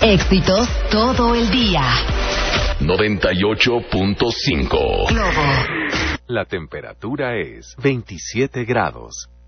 Éxitos todo el día. 98.5. Globo. La temperatura es 27 grados.